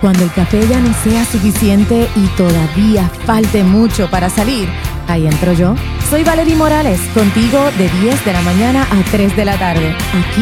Cuando el café ya no sea suficiente y todavía falte mucho para salir, ahí entro yo. Soy Valerie Morales, contigo de 10 de la mañana a 3 de la tarde. Aquí